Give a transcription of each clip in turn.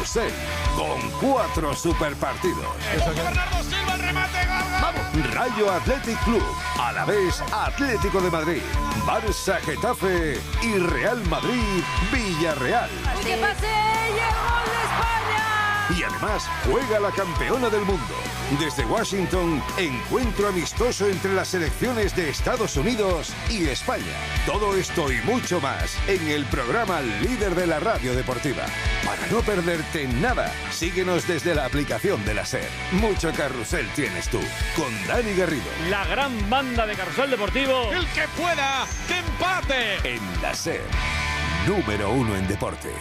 Carrusel, con 4 superpartidos. Bernardo Silva, el remate, gol. Rayo Athletic Club, Alavés Atlético de Madrid, Barça Getafe y Real Madrid Villarreal. ¡Que pase! ¡Y el gol de España! Y además juega la campeona del mundo. Desde Washington, encuentro amistoso entre las selecciones de Estados Unidos y España. Todo esto y mucho más en el programa líder de la radio deportiva. Para no perderte nada, síguenos desde la aplicación de la SER. Mucho carrusel tienes tú, con Dani Garrido. La gran banda de Carrusel Deportivo. El que pueda, que empate. En la SER, número 1 en deporte.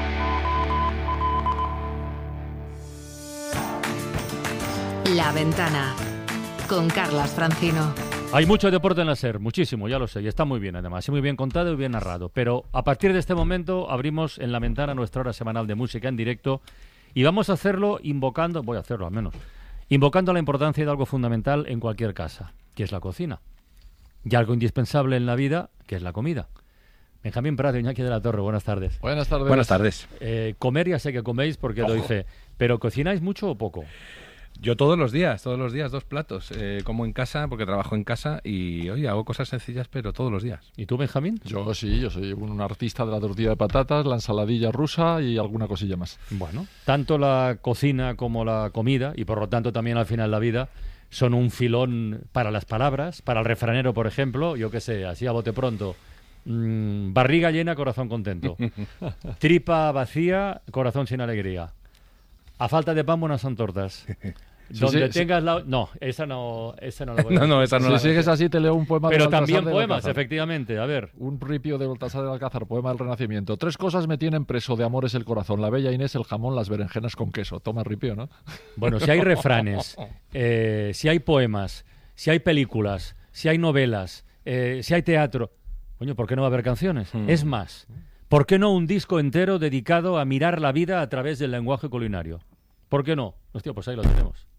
La Ventana, con Carlas Francino. Hay mucho deporte en la SER, muchísimo, ya lo sé, y está muy bien además, y muy bien contado y bien narrado. Pero a partir de este momento abrimos en La Ventana nuestra hora semanal de música en directo y vamos a hacerlo invocando, voy a hacerlo al menos, invocando la importancia de algo fundamental en cualquier casa, que es la cocina. Y algo indispensable en la vida, que es la comida. Benjamín Prado, Iñaki de la Torre, buenas tardes. Buenas tardes. Buenas tardes. Comer ya sé que coméis porque lo hice, pero ¿cocináis mucho o poco? Yo todos los días, 2 platos. Como en casa, porque trabajo en casa y, oye, hago cosas sencillas, pero todos los días. ¿Y tú, Benjamín? Yo soy un artista de la tortilla de patatas, la ensaladilla rusa y alguna cosilla más. Bueno, tanto la cocina como la comida, y por lo tanto también al final la vida, son un filón para las palabras, para el refranero, por ejemplo, yo qué sé, así a bote pronto. Barriga llena, corazón contento. Tripa vacía, corazón sin alegría. A falta de pan, buenas son tortas. Donde tengas la... No, esa no la voy a... No, esa no Si la... sigues así te leo un poema de Pero Baltasar también del poemas, Alcázar. efectivamente, a ver. Un ripio de Baltasar del Alcázar, poema del Renacimiento. 3 cosas me tienen preso, de amores el corazón, la bella Inés, el jamón, las berenjenas con queso. Toma ripio, ¿no? Bueno, si hay refranes, si hay poemas, si hay películas, si hay novelas, si hay teatro... Coño, ¿por qué no va a haber canciones? Es más, ¿por qué no un disco entero dedicado a mirar la vida a través del lenguaje culinario? ¿Por qué no? Hostia, pues ahí lo tenemos.